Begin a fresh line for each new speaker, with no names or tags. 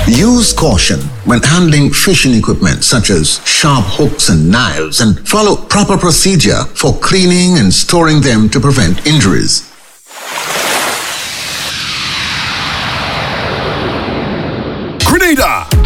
Use caution when handling fishing equipment such as sharp hooks and knives, and follow proper procedure for cleaning and storing them to prevent injuries.
Grenada!